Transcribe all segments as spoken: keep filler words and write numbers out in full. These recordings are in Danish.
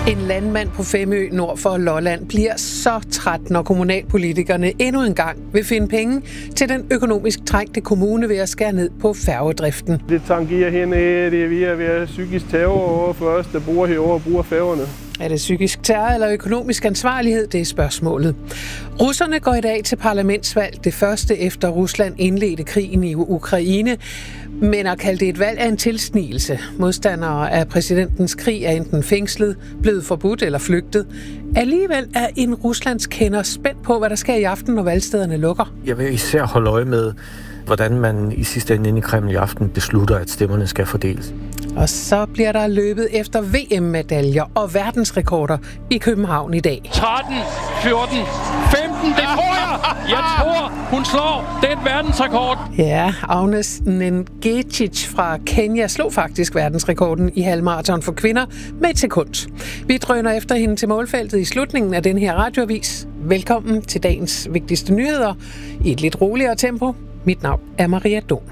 En landmand på Femø nord for Lolland bliver så træt, når kommunalpolitikerne endnu en gang vil finde penge til den økonomisk trængte kommune ved at skære ned på færgedriften. Det tangerer hernede, det er ved at være psykisk terror over for os, der bor herovre og bruger færgerne. Er det psykisk terror eller økonomisk ansvarlighed? Det er spørgsmålet. Russerne går i dag til parlamentsvalg, det første efter Rusland indledte krigen i Ukraine. Men at kalde det et valg er en tilsnigelse. Modstandere af præsidentens krig er enten fængslet, blevet forbudt eller flygtet. Alligevel er en Ruslands kender spændt på, hvad der sker i aften, når valgstederne lukker. Jeg vil især holde øje med, hvordan man i sidste ende inde i Kreml i aften beslutter, at stemmerne skal fordeles. Og så bliver der løbet efter V M-medaljer og verdensrekorder i København i dag. tretten, fjorten, femten, det tror jeg! Jeg tror, hun slår den verdensrekord. Ja, Agnes Ngechic fra Kenya slog faktisk verdensrekorden i halvmarathon for kvinder med et sekund. Vi drøner efter hende til målfeltet i slutningen af den her radioavis. Velkommen til dagens vigtigste nyheder i et lidt roligere tempo. Mit navn er Maria Don.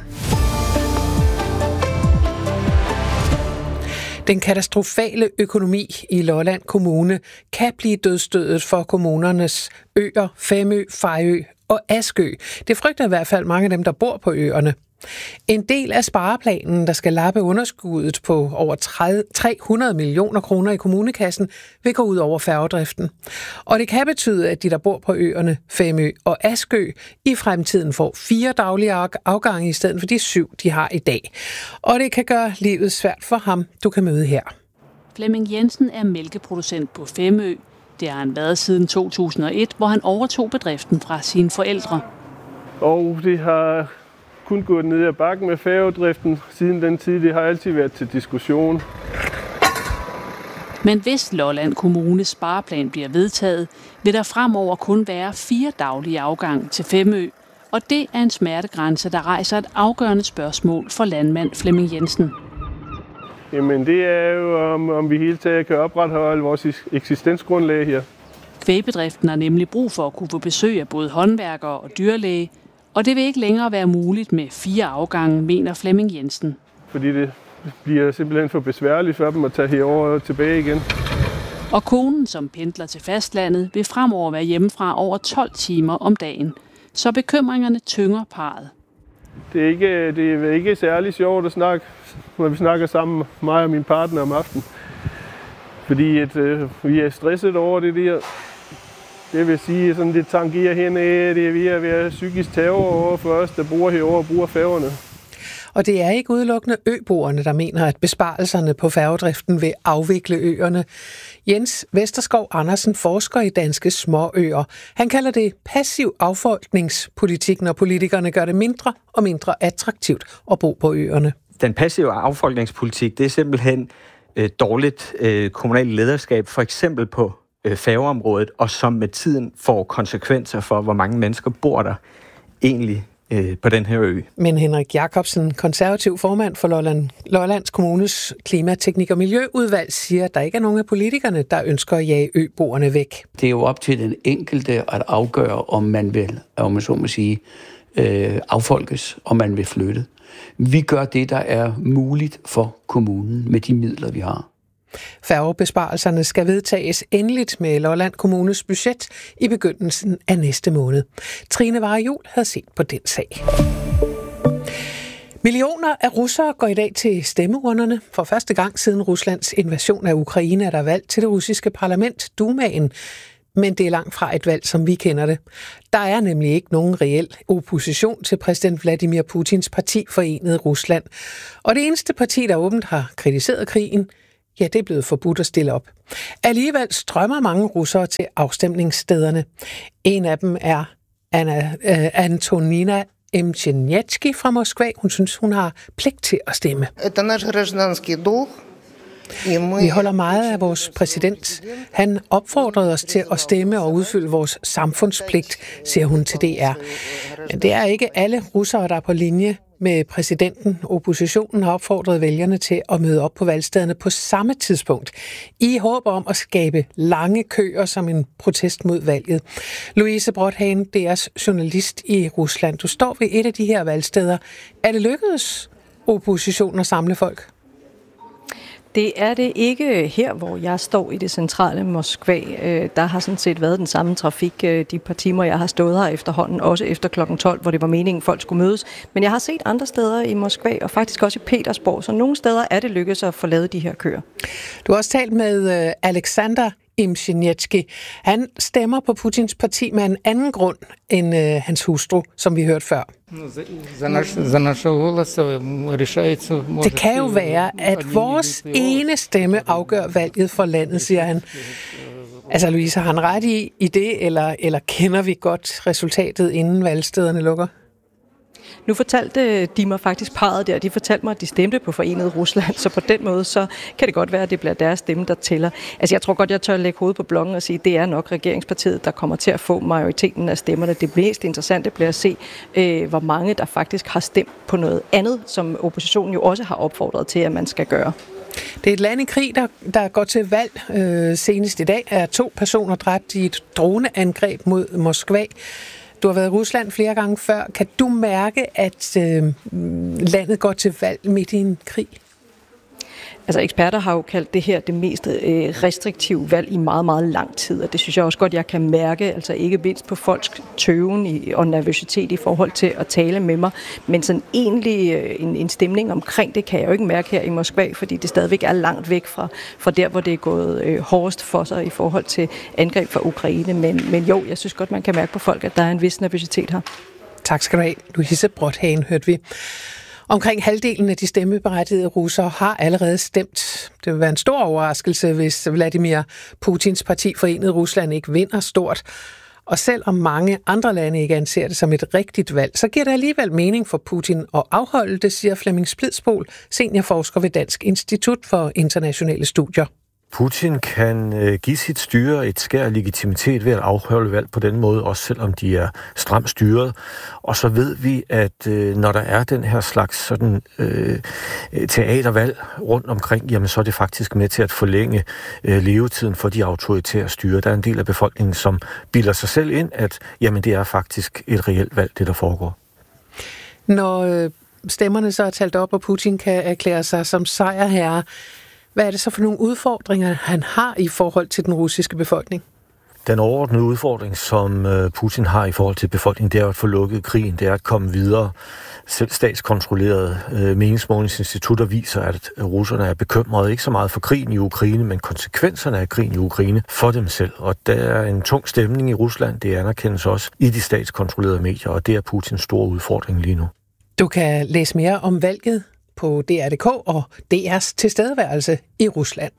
Den katastrofale økonomi i Lolland Kommune kan blive dødsstødet for kommunernes øer, Femø, Fejø og Askø. Det frygter i hvert fald mange af dem, der bor på øerne. En del af spareplanen, der skal lappe underskuddet på over tre hundrede millioner kroner i kommunekassen, vil gå ud over færgedriften. Og det kan betyde, at de, der bor på øerne Femø og Askø, i fremtiden får fire daglige afgange i stedet for de syv, de har i dag. Og det kan gøre livet svært for ham, du kan møde her. Flemming Jensen er mælkeproducent på Femø. Det har han været siden to tusind og et, hvor han overtog bedriften fra sine forældre. Og det har kun gået ned ad bakken med færgedriften siden den tid. Det har altid været til diskussion. Men hvis Lolland Kommunes spareplan bliver vedtaget, vil der fremover kun være fire daglige afgang til Femø. Og det er en smertegrænse, der rejser et afgørende spørgsmål for landmand Flemming Jensen. Jamen det er jo, om, om vi hele taget kan opretholde vores eksistensgrundlag her. Kvægbedriften har nemlig brug for at kunne få besøg af både håndværkere og dyrlæge, og det vil ikke længere være muligt med fire afgange, mener Flemming Jensen. Fordi det bliver simpelthen for besværligt for dem at tage herover og tilbage igen. Og konen, som pendler til fastlandet, vil fremover være hjemmefra over tolv timer om dagen. Så bekymringerne tynger parret. Det er ikke, det er ikke særlig sjovt at snakke, når vi snakker sammen, mig og min partner om aftenen. Fordi at, øh, vi er stresset over det der. Det vil sige, at det tangerer hernede, det er ved at være psykisk terror over for os, der bor herovre og bruger færgerne. Og det er ikke udelukkende øboerne, der mener, at besparelserne på færgedriften vil afvikle øerne. Jens Vesterskov Andersen forsker i danske småøer. Han kalder det passiv affolkningspolitik, når politikerne gør det mindre og mindre attraktivt at bo på øerne. Den passive affolkningspolitik, det er simpelthen øh, dårligt øh, kommunalt lederskab, for eksempel på øh, færgeområdet, og som med tiden får konsekvenser for, hvor mange mennesker bor der egentlig på den her ø. Men Henrik Jacobsen, konservativ formand for Lolland, Lollands Kommunes Klima-, Teknik- og Miljøudvalg, siger, at der ikke er nogen af politikerne, der ønsker at jage øboerne væk. Det er jo op til den enkelte at afgøre, om man vil, om man så må sige, øh, affolkes, om man vil flytte. Vi gør det, der er muligt for kommunen med de midler, vi har. Færgebesparelserne skal vedtages endeligt med Lolland Kommunes budget i begyndelsen af næste måned. Trine Varejul havde set på den sag. Millioner af russere går i dag til stemmeurnerne. For første gang siden Ruslands invasion af Ukraine er der valg til det russiske parlament, Dumaen. Men det er langt fra et valg, som vi kender det. Der er nemlig ikke nogen reel opposition til præsident Vladimir Putins parti Forenede Rusland. Og det eneste parti, der åbent har kritiseret krigen, ja, det er blevet forbudt at stille op. Alligevel strømmer mange russere til afstemningsstederne. En af dem er Anna, øh, Antonina Emchenetski fra Moskva. Hun synes, hun har pligt til at stemme. Vi holder meget af vores præsident. Han opfordrede os til at stemme og udfylde vores samfundspligt, siger hun til D R. Men det er ikke alle russere, der er på linje med præsidenten. Oppositionen har opfordret vælgerne til at møde op på valgstederne på samme tidspunkt, i håb om at skabe lange køer som en protest mod valget. Louise Brodhagen, D R's journalist i Rusland. Du står ved et af de her valgsteder. Er det lykkedes oppositionen at samle folk? Det er det ikke her, hvor jeg står i det centrale Moskva. Der har sådan set været den samme trafik de par timer, jeg har stået her efterhånden, også efter klokken tolv, hvor det var meningen, folk skulle mødes. Men jeg har set andre steder i Moskva, og faktisk også i Petersborg, så nogle steder er det lykkedes at få lavet de her køer. Du har også talt med Alexander Imshinetski. Han stemmer på Putins parti med en anden grund end øh, hans hustru, som vi hørte før. Det kan jo være, at vores ene stemme afgør valget for landet, siger han. Altså, Louise, har han ret i, i det, eller, eller kender vi godt resultatet, inden valgstederne lukker? Nu fortalte de mig faktisk parret der, de fortalte mig, at de stemte på Forenet Rusland, så på den måde, så kan det godt være, at det bliver deres stemme, der tæller. Altså jeg tror godt, jeg tør lægge hovedet på blokken og sige, at det er nok regeringspartiet, der kommer til at få majoriteten af stemmerne. Det mest interessante bliver at se, øh, hvor mange der faktisk har stemt på noget andet, som oppositionen jo også har opfordret til, at man skal gøre. Det er et land i krig, der, der går til valg. Øh, senest i dag er to personer dræbt i et droneangreb mod Moskva. Du har været i Rusland flere gange før. Kan du mærke, at øh, landet går til valg midt i en krig? Altså eksperter har jo kaldt det her det mest øh, restriktive valg i meget, meget lang tid, og det synes jeg også godt, jeg kan mærke, altså ikke mindst på folks tøven i, og nervøsitet i forhold til at tale med mig, men sådan egentlig øh, en, en stemning omkring det kan jeg jo ikke mærke her i Moskva, fordi det stadigvæk er langt væk fra, fra der, hvor det er gået øh, hårdest for sig i forhold til angreb fra Ukraine, men, men jo, jeg synes godt, man kan mærke på folk, at der er en vis nervøsitet her. Tak skal du have. Louise Brothagen, hørte vi. Omkring halvdelen af de stemmeberettigede russere har allerede stemt. Det vil være en stor overraskelse, hvis Vladimir Putins parti Forenet Rusland ikke vinder stort. Og selvom mange andre lande ikke anser det som et rigtigt valg, så giver det alligevel mening for Putin at afholde det, siger Flemming Splidsbol, seniorforsker ved Dansk Institut for Internationale Studier. Putin kan øh, give sit styre et skær legitimitet ved at afholde valg på den måde, også selvom de er stramt styret. Og så ved vi, at øh, når der er den her slags sådan, øh, teatervalg rundt omkring, jamen så er det faktisk med til at forlænge øh, levetiden for de autoritære styre. Der er en del af befolkningen, som bilder sig selv ind, at jamen, det er faktisk et reelt valg, det der foregår. Når øh, stemmerne så er talt op, og Putin kan erklære sig som sejrherre, hvad er det så for nogle udfordringer, han har i forhold til den russiske befolkning? Den overordnede udfordring, som Putin har i forhold til befolkningen, det er at få lukket krigen, det er at komme videre. Selv statskontrollerede øh, meningsmålingsinstitutter viser, at russerne er bekymrede ikke så meget for krigen i Ukraine, men konsekvenserne af krigen i Ukraine for dem selv. Og der er en tung stemning i Rusland, det anerkendes også i de statskontrollerede medier, og det er Putins store udfordring lige nu. Du kan læse mere om valget på D R punktum d k og D R's tilstedeværelse i Rusland.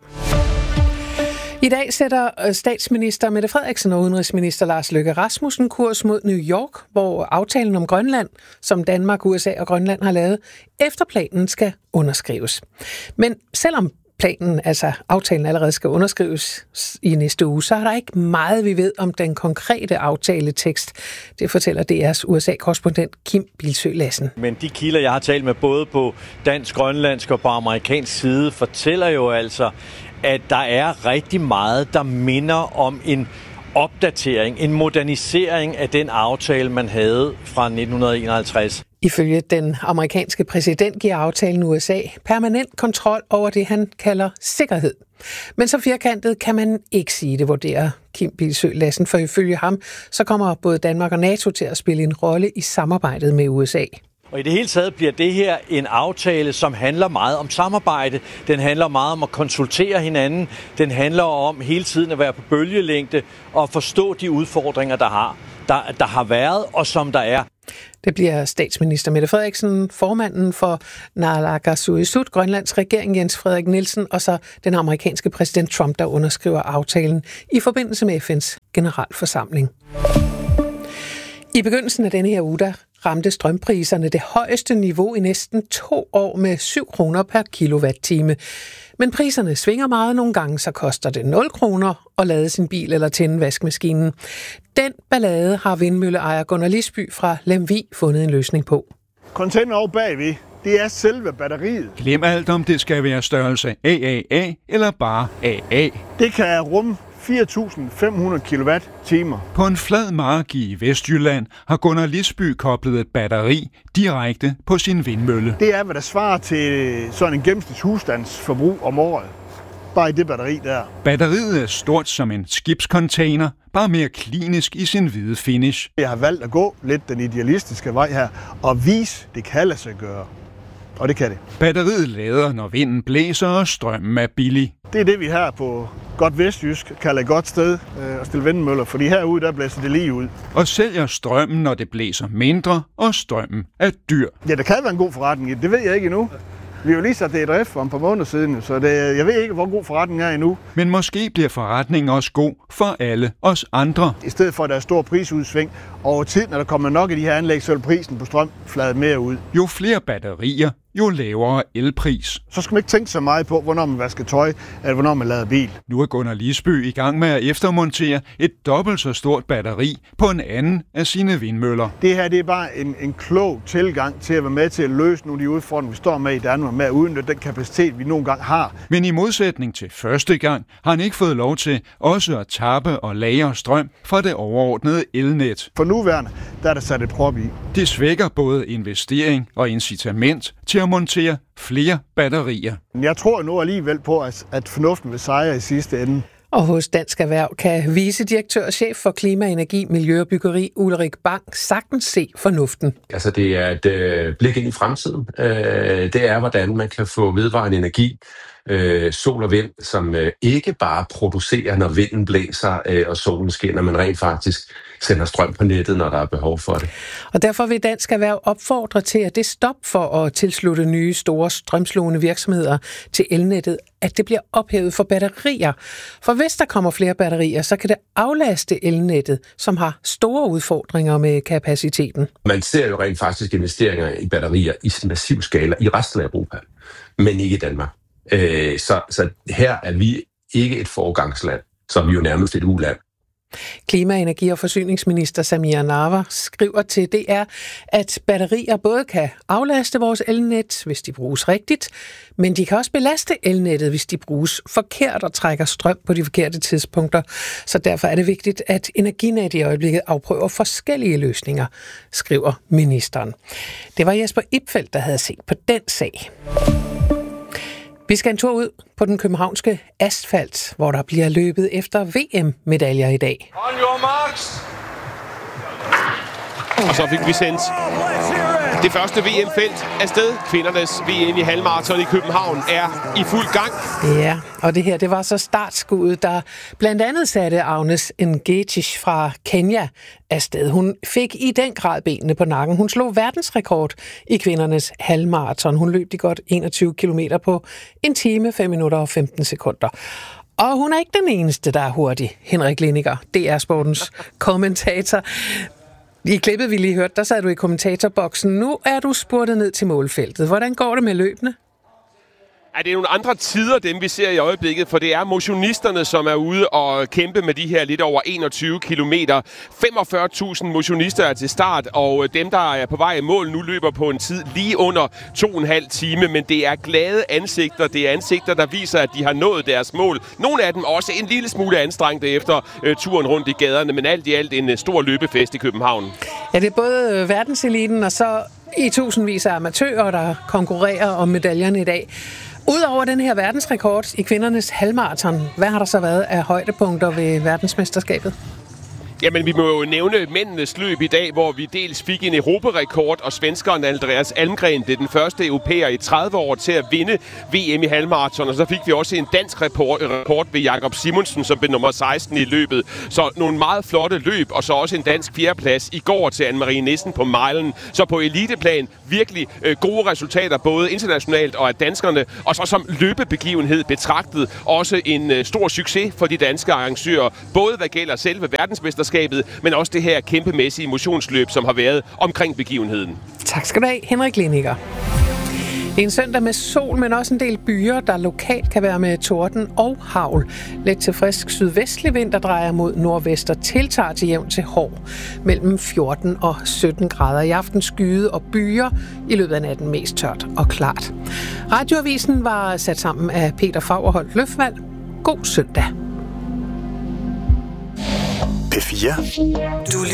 I dag sætter statsminister Mette Frederiksen og udenrigsminister Lars Løkke Rasmussen kurs mod New York, hvor aftalen om Grønland, som Danmark, U S A og Grønland har lavet, efter planen skal underskrives. Men selvom planen, altså aftalen allerede skal underskrives i næste uge, så er der ikke meget, vi ved om den konkrete aftaletekst. Det fortæller D R's U S A-korrespondent Kim Bilsøe Lassen. Men de kilder, jeg har talt med både på dansk, grønlandsk og på amerikansk side, fortæller jo altså, at der er rigtig meget, der minder om en opdatering, en modernisering af den aftale, man havde fra nitten enoghalvtreds. Ifølge den amerikanske præsident giver aftalen U S A permanent kontrol over det, han kalder sikkerhed. Men så firkantet kan man ikke sige det, vurderer Kim Bilsøe Lassen, for ifølge ham så kommer både Danmark og NATO til at spille en rolle i samarbejdet med U S A. Og i det hele taget bliver det her en aftale, som handler meget om samarbejde. Den handler meget om at konsultere hinanden. Den handler om hele tiden at være på bølgelængde og forstå de udfordringer, der har, der, der har været og som der er. Det bliver statsminister Mette Frederiksen, formanden for Naalakkersuisut, Grønlands regering Jens Frederik Nielsen, og så den amerikanske præsident Trump, der underskriver aftalen i forbindelse med F N's generalforsamling. I begyndelsen af denne her uge, der ramte strømpriserne det højeste niveau i næsten to år med syv kroner per kilowatt-time. Men priserne svinger meget. Nogle gange så koster det nul kroner at lade sin bil eller tænde vaskemaskinen. Den ballade har vindmølleejer Gunnar Lisby fra Lemvig fundet en løsning på. Container over bagved, det er selve batteriet. Glem alt om det skal være størrelse A A A eller bare A A. Det kan rumme fire tusind fem hundrede kilowatt-timer. På en flad mark i Vestjylland har Gunnar Lisby koblet et batteri direkte på sin vindmølle. Det er, hvad der svarer til sådan en gennemsnits husstandsforbrug om året. Bare i det batteri der. Batteriet er stort som en skibscontainer, bare mere klinisk i sin hvide finish. Jeg har valgt at gå lidt den idealistiske vej her og vise, det kan lade sig gøre. Og det kan det. Batteriet lader, når vinden blæser og strømmen er billig. Det er det, vi her på godt vestjysk kalder et godt sted at stille vindmøller, fordi herude der blæser det lige ud. Og sælger strømmen, når det blæser mindre, og strømmen er dyr. Ja, der kan være en god forretning i det. Det ved jeg ikke endnu. Vi har jo lige sat det i drift for et par måneder siden, så det, jeg ved ikke, hvor god forretningen er endnu. Men måske bliver forretningen også god for alle os andre. I stedet for, at der er stor prisudsving over tid, når der kommer nok af de her anlæg, så vil prisen på strøm flade mere ud. Jo flere batterier, jo lavere elpris. Så skal man ikke tænke så meget på, hvornår man vasker tøj, eller hvornår man lader bil. Nu er Gunnar Lisby i gang med at eftermontere et dobbelt så stort batteri på en anden af sine vindmøller. Det her det er bare en, en klog tilgang til at være med til at løse nogle af de udfordringer, vi står med i Danmark, med at udnytte den kapacitet, vi nogle gange har. Men i modsætning til første gang, har han ikke fået lov til også at tappe og lagre strøm fra det overordnede elnet. For nuværende, der er der sat et prop i. Det svækker både investering og incitament til at montere flere batterier. Jeg tror nu alligevel på, at fornuften vil sejre i sidste ende. Og hos Dansk Erhverv kan vicedirektør og chef for klima, energi, miljø og byggeri, Ulrik Bang, sagtens se fornuften. Altså det er et øh, blik ind i fremtiden. Øh, det er, hvordan man kan få vedvarende energi, øh, sol og vind, som øh, ikke bare producerer, når vinden blæser øh, og solen skinner, men rent faktisk sender strøm på nettet, når der er behov for det. Og derfor vil Dansk Erhverv opfordre til, at det stop for at tilslutte nye store strømslugende virksomheder til elnettet, at det bliver ophævet for batterier. For hvis der kommer flere batterier, så kan det aflaste elnettet, som har store udfordringer med kapaciteten. Man ser jo rent faktisk investeringer i batterier i massiv skala i resten af Europa, men ikke i Danmark. Så, så her er vi ikke et foregangsland, så er vi jo nærmest et uland. Klima-, energi- og forsyningsminister Samir Nawa skriver til D R, at batterier både kan aflaste vores elnet, hvis de bruges rigtigt, men de kan også belaste elnettet, hvis de bruges forkert og trækker strøm på de forkerte tidspunkter. Så derfor er det vigtigt, at Energinet i øjeblikket afprøver forskellige løsninger, skriver ministeren. Det var Jesper Ipfeldt, der havde set på den sag. Vi skal en tur ud på den københavnske asfalt, hvor der bliver løbet efter V M-medaljer i dag. On your marks. Og så fik vi sendt det første V M-felt afsted. Kvindernes V M i halvmarathon i København er i fuld gang. Ja, og det her, det var så startskuddet, der blandt andet satte Agnes Ngetich fra Kenya afsted. Hun fik i den grad benene på nakken. Hun slog verdensrekord i kvindernes halvmarathon. Hun løb de godt enogtyve kilometer på en time, fem minutter og femten sekunder. Og hun er ikke den eneste, der er hurtig. Henrik Liniger, D R Sportens kommentator. I klippet, vi lige hørte, der sad du i kommentatorboksen. Nu er du spurtet ned til målfeltet. Hvordan går det med løbene? Ja, det er nogle andre tider, dem vi ser i øjeblikket, for det er motionisterne, som er ude og kæmpe med de her lidt over enogtyve kilometer. femogfyrre tusind motionister er til start, og dem, der er på vej i mål nu, løber på en tid lige under to og en halv time. Men det er glade ansigter. Det er ansigter, der viser, at de har nået deres mål. Nogle af dem også en lille smule anstrengte efter uh, turen rundt i gaderne, men alt i alt en uh, stor løbefest i København. Ja, det er både verdenseliten og så i tusindvis af amatører, der konkurrerer om medaljerne i dag. Udover den her verdensrekord i kvindernes halvmarathon, hvad har der så været af højdepunkter ved verdensmesterskabet? Jamen, vi må jo nævne mændenes løb i dag, hvor vi dels fik en europarekord, og svenskeren Andreas Almgren, det er den første europæer i tredive år til at vinde V M i halvmarathon, og så fik vi også en dansk rekord ved Jakob Simonsen, som blev nummer seksten i løbet. Så nogle meget flotte løb, og så også en dansk fjerdeplads i går til Anne-Marie Nissen på milen. Så på eliteplan virkelig øh, gode resultater, både internationalt og af danskerne, og så som løbebegivenhed betragtet også en øh, stor succes for de danske arrangører, både hvad gælder selve verdensmesterskabet, men også det her kæmpemæssige motionsløb, som har været omkring begivenheden. Tak skal du have, Henrik Liniger. Det er en søndag med sol, men også en del byer, der lokalt kan være med torden og hagl. Let til frisk sydvestlig vind, der drejer mod nordvest og tiltager til jævn til hård. Mellem fjorten og sytten grader i aften, skyde og byer. I løbet af natten mest tørt og klart. Radioavisen var sat sammen af Peter Fagerholt Løfvald. God søndag. P fire. Du